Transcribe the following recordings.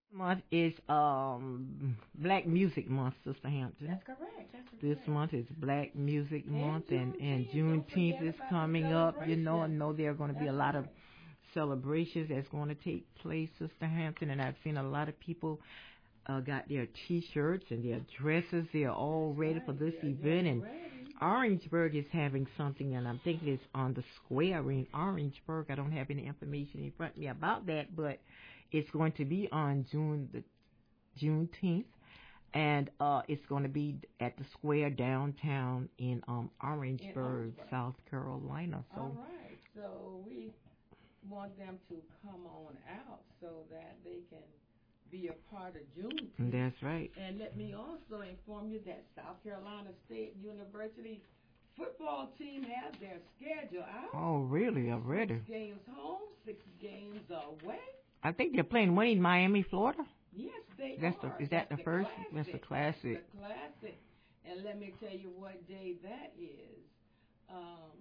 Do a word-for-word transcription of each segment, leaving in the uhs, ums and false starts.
Month is um Black Music Month, Sister Hampton. That's correct. That's This correct. month is Black Music And Month, and and Juneteenth, don't Juneteenth forget is about the coming up. You know, I celebration. know there are going to be a That's lot of right. celebrations that's going to take place, Sister Hampton, and I've seen a lot of people uh, got their T-shirts and their dresses. They're all That's ready right. for this They're event, getting and ready. Orangeburg is having something, and I'm thinking it's on the square in Orangeburg. I don't have any information in front of me about that, but it's going to be on June the Juneteenth, and uh, it's going to be at the square downtown in um In Orangeburg, Orangeburg. South Carolina. So All right. So we want them to come on out so that they can be a part of Juneteenth. that's right. And let me also inform you that South Carolina State University football team has their schedule out. Oh, really? Already? Six games home, six games away. I think they're playing one in Miami, Florida. Yes, they That's are. the is that That's the first? classic. That's the classic. The classic. And let me tell you what day that is. Um,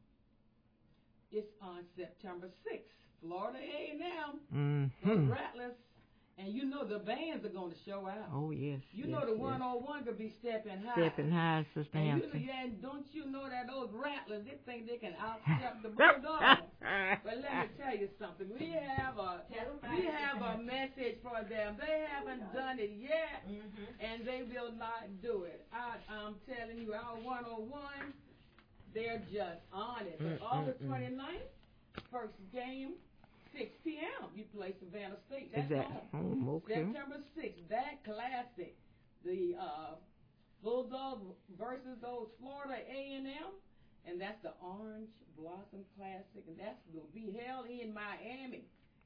it's on September sixth. Florida A and M, those Mm-hmm. Rattlers, and you know the bands are going to show out. Oh yes. You yes, know the yes. one oh one could be stepping high. Stepping high, Sister And, you, Hampton. yeah, and don't you know that those Rattlers, they think they can outstep the Bulldogs. But let me tell you something. We have a we have a message for them. They haven't done it yet, and they will not do it. I, I'm telling you, our one oh one, they're just on it. But Mm, August mm, mm. twenty-ninth, first game, six p.m. You play Savannah State. Is That's that home. home? Okay. September sixth, that classic. The uh, Bulldogs versus those Florida A and M, and that's the Orange Blossom Classic, and that's will be held in Miami.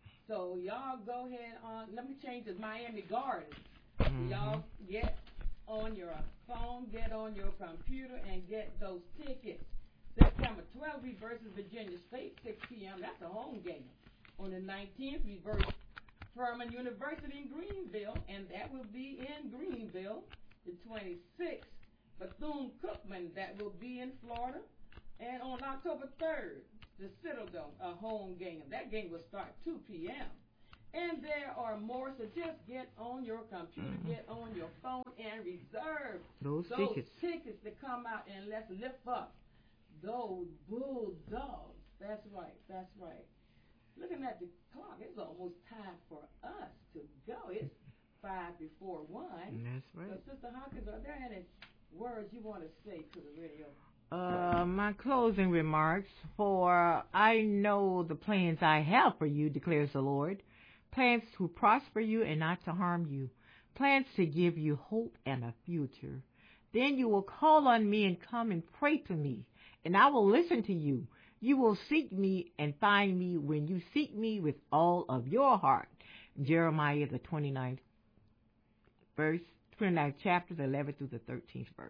So y'all go ahead on. Let me change it. Miami Gardens. Mhm. Y'all get on your phone, get on your computer, and get those tickets. September twelfth, we versus Virginia State, six p.m. That's a home game. On the nineteenth, we versus Furman University in Greenville, and that will be in Greenville. The twenty-sixth, Bethune-Cookman, that will be in Florida. And on October third, the Citadel, a home game. That game will start two p.m. And there are more, so just get on your computer, Mhm. get on your phone, and reserve Those those tickets. tickets to come out, and let's lift up those Bulldogs. That's right, that's right. Looking at the clock, it's almost time for us to go. It's five before one. That's So, right. Sister Hawkins, are there any words you want to say to the radio? Uh, my closing remarks for I know the plans I have for you, declares the Lord. Plans to prosper you and not to harm you. Plans to give you hope and a future. Then you will call on me and come and pray to me, and I will listen to you. You will seek me and find me when you seek me with all of your heart. Jeremiah, the twenty-ninth verse, twenty-ninth chapter, the eleventh through the thirteenth verse.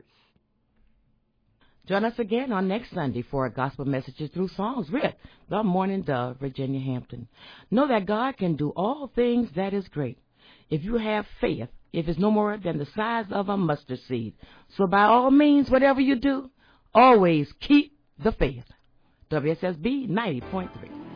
Join us again on next Sunday for Gospel Messages Through Songs with the Morning Dove, Virginia Hampton. Know that God can do all things that is great. If you have faith, if it's no more than the size of a mustard seed. So by all means, whatever you do, always keep the faith. W S S B ninety point three.